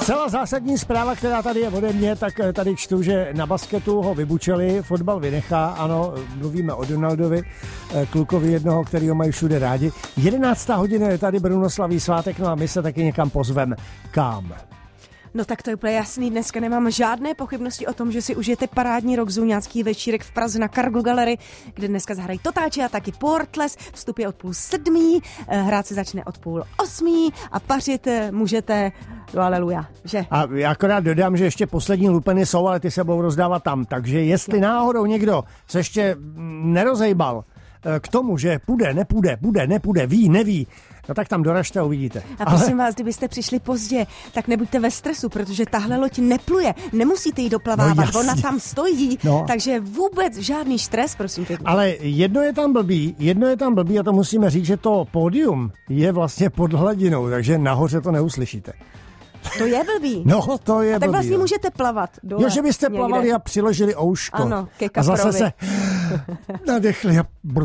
Zcela zásadní zpráva, která tady je ode mě, tak tady čtu, že na basketu ho vybučeli, fotbal vynechá, ano, mluvíme o Donaldovi, klukovi jednoho, který ho mají všude rádi. 11. hodina je tady, Bruno slaví svátek, no a my se taky někam pozveme. Kam? No tak to je úplně jasný, dneska nemám žádné pochybnosti o tom, že si užijete parádní rockzóňácký večírek v Praze na Cargo Gallery, kde dneska zahrají Totáči a taky Portless, vstup je od 6:30, hrát se začne od 7:30 a pařit můžete do aleluja, že? A já akorát dodám, že ještě poslední lupeny jsou, ale ty se budou rozdávat tam, takže jestli náhodou někdo se ještě nerozejbal k tomu, že půjde, nepůjde, ví, neví, no tak tam doražte a uvidíte. A prosím vás, kdybyste přišli pozdě, tak nebuďte ve stresu, protože tahle loď nepluje, nemusíte jí doplavávat, no ona tam stojí, takže vůbec žádný stres, prosím pěkně. Ale jedno je tam blbý a to musíme říct, že to pódium je vlastně pod hladinou, takže nahoře to neuslyšíte. To je blbý. No, to je blbý. Tak vlastně můžete plavat dole. Jo, že byste někde plavali a přiložili ouško. Ano, ke a zase se nadechli a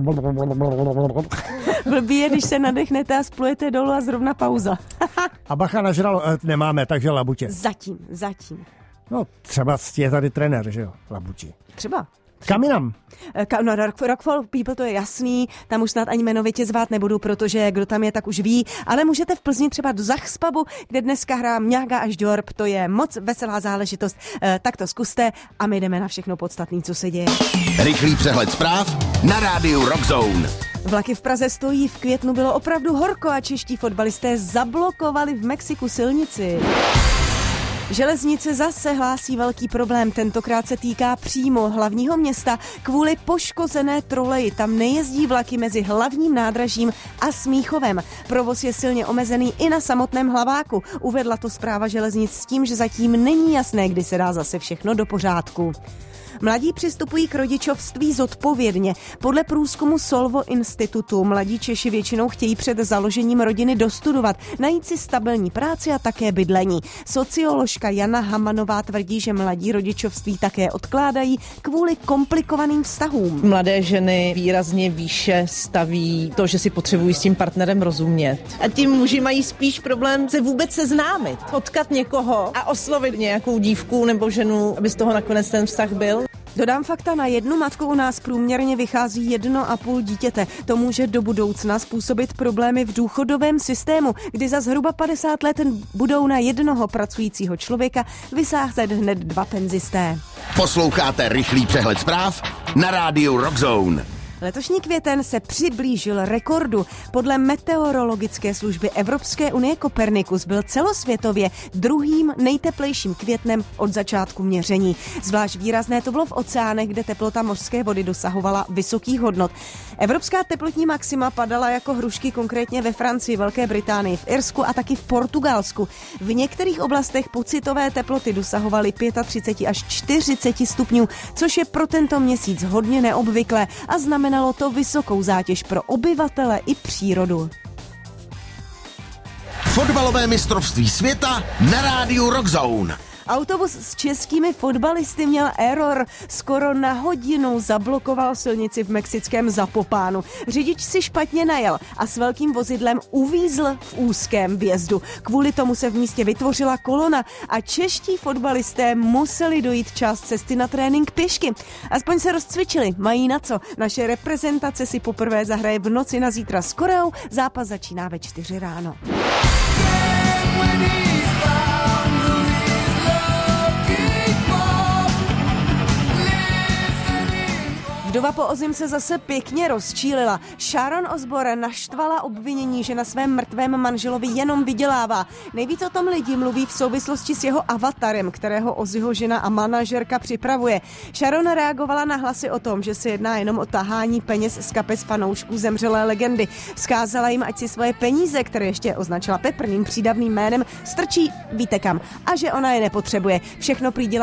blbý je, když se nadechnete a splujete dolů a zrovna pauza. A bacha na žralo nemáme, takže labutě. Zatím. No, třeba je tady trenér, že jo, labutí. Třeba. Kam jinam? No, Rock for People, to je jasný, tam už snad ani jmenovitě zvát nebudu, protože kdo tam je, tak už ví, ale můžete v Plzni třeba do Zachspubu, kde dneska hrá Mňága až Dorp, to je moc veselá záležitost, tak to zkuste a my jdeme na všechno podstatné, co se děje. Rychlý přehled zpráv na rádiu Rockzone. Vlaky v Praze stojí, v květnu bylo opravdu horko a čeští fotbalisté zablokovali v Mexiku silnici. Železnice zase hlásí velký problém, tentokrát se týká přímo hlavního města kvůli poškozené troleji. Tam nejezdí vlaky mezi hlavním nádražím a Smíchovem. Provoz je silně omezený i na samotném Hlaváku. Uvedla to správa železnic s tím, že zatím není jasné, kdy se dá zase všechno do pořádku. Mladí přistupují k rodičovství zodpovědně. Podle průzkumu Solvo institutu mladí Češi většinou chtějí před založením rodiny dostudovat, najít si stabilní práci a také bydlení. Socioložka Jana Hamanová tvrdí, že mladí rodičovství také odkládají kvůli komplikovaným vztahům. Mladé ženy výrazně výše staví to, že si potřebují s tím partnerem rozumět. A ti muži mají spíš problém se vůbec seznámit, potkat někoho a oslovit nějakou dívku nebo ženu, aby z toho nakonec ten vztah byl. Dodám fakta, na jednu matku u nás průměrně vychází 1,5 dítěte. To může do budoucna způsobit problémy v důchodovém systému, kdy za zhruba 50 let budou na jednoho pracujícího člověka vysázet hned 2 penzisté. Posloucháte rychlý přehled zpráv na rádiu Rockzone. Letošní květen se přiblížil rekordu. Podle meteorologické služby Evropské unie Copernicus byl celosvětově druhým nejteplejším květnem od začátku měření. Zvlášť výrazné to bylo v oceánech, kde teplota mořské vody dosahovala vysokých hodnot. Evropská teplotní maxima padala jako hrušky konkrétně ve Francii, Velké Británii, v Irsku a taky v Portugalsku. V některých oblastech pocitové teploty dosahovaly 35 až 40 stupňů, což je pro tento měsíc hodně neobvyklé a znamenalo to vysokou zátěž pro obyvatele i přírodu. Fotbalové mistrovství světa na rádiu Rockzone. Autobus s českými fotbalisty měl error. Skoro na hodinu zablokoval silnici v mexickém Zapopánu. Řidič si špatně najel a s velkým vozidlem uvízl v úzkém vjezdu. Kvůli tomu se v místě vytvořila kolona a čeští fotbalisté museli dojít část cesty na trénink pěšky. Aspoň se rozcvičili, mají na co. Naše reprezentace si poprvé zahraje v noci na zítra s Koreou. Zápas začíná ve 4 ráno. Vdova po Ozim se zase pěkně rozčílila. Sharon Osbourne naštvala obvinění, že na svém mrtvém manželovi jenom vydělává. Nejvíc o tom lidi mluví v souvislosti s jeho avatarem, kterého Ozzyho žena a manažerka připravuje. Sharon reagovala na hlasy o tom, že se jedná jenom o tahání peněz z kapes fanoušků zemřelé legendy. Vzkázala jim, ať si svoje peníze, které ještě označila peprným přídavným jménem, strčí víte kam a že ona je nepotřebuje. Všechno prý dělá